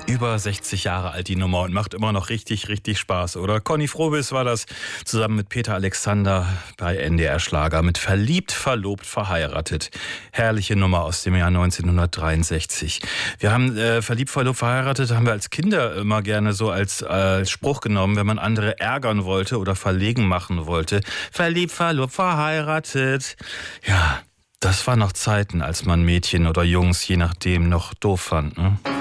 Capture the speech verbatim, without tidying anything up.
Über sechzig Jahre alt die Nummer und macht immer noch richtig, richtig Spaß, oder? Conny Frobis war das zusammen mit Peter Alexander bei N D R Schlager mit Verliebt, verlobt, verheiratet. Herrliche Nummer aus dem Jahr neunzehnhundertdreiundsechzig. Wir haben äh, Verliebt, verlobt, verheiratet haben wir als Kinder immer gerne so als äh, Spruch genommen, wenn man andere ärgern wollte oder verlegen machen wollte. Verliebt, verlobt, verheiratet. Ja, das waren noch Zeiten, als man Mädchen oder Jungs, je nachdem, noch doof fand, ne?